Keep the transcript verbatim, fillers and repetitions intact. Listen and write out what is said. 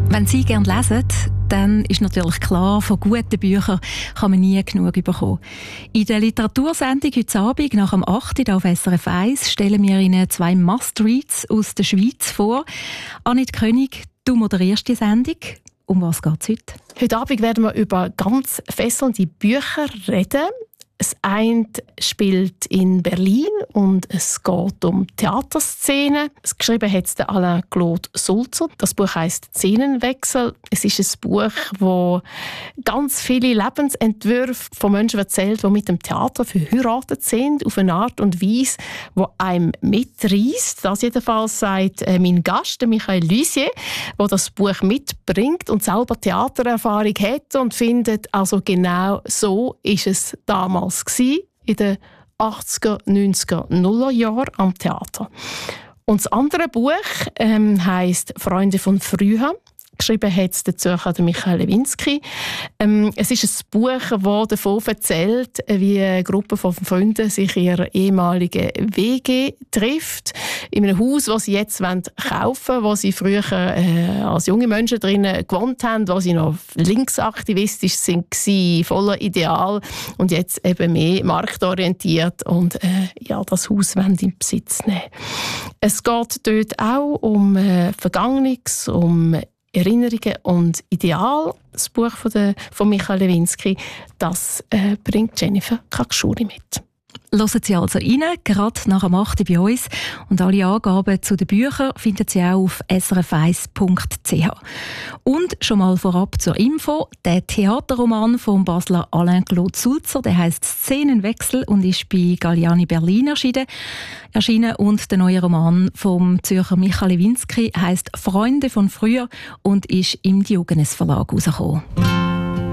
Wenn Sie gerne lesen, dann ist natürlich klar, von guten Büchern kann man nie genug bekommen. In der Literatursendung heute Abend nach dem acht Uhr auf S R F eins stellen wir Ihnen zwei Must-Reads aus der Schweiz vor. Annette König, du moderierst die Sendung. Um was geht es heute? Heute Abend werden wir über ganz fesselnde Bücher reden. Das eine spielt in Berlin und es geht um Theaterszenen. Es geschrieben hat es der Alain-Claude Sulzer. Das Buch heisst «Szenenwechsel». Es ist ein Buch, das ganz viele Lebensentwürfe von Menschen erzählt, die mit dem Theater verheiratet sind, auf eine Art und Weise, die einem mitreißt. Das jedenfalls sagt äh, mein Gast, Michael Lussier, der das Buch mitbringt und selber Theatererfahrung hat und findet, also genau so ist es damals in den achtziger, neunziger, nuller Jahren am Theater. Und das andere Buch ähm, heisst «Freunde von früher». Geschrieben hat es der Zürcher Michael Lewinsky. Ähm, es ist ein Buch, das davon erzählt, wie eine Gruppe von Freunden sich in ihrer ehemaligen W G trifft. In einem Haus, das sie jetzt kaufen wollen, wo sie früher äh, als junge Menschen drinnen gewohnt haben, wo sie noch linksaktivistisch waren, voller Ideal und jetzt eben mehr marktorientiert und äh, ja, das Haus wollen in Besitz nehmen. Es geht dort auch um äh, Vergangenes, um Erinnerungen und Ideal. Das Buch von, der, von Michael Lewinsky, das äh, bringt Jennifer Kakschuri mit. Hören Sie also rein, gerade nach dem acht Uhr bei uns. Und alle Angaben zu den Büchern finden Sie auch auf s r f eins punkt c h. Und schon mal vorab zur Info, der Theaterroman vom Basler Alain-Claude Sulzer, der heisst «Szenenwechsel» und ist bei Galliani Berlin erschienen. erschienen. Und der neue Roman vom Zürcher Michael Lewinsky heisst «Freunde von früher» und ist im Diogenes Verlag herausgekommen.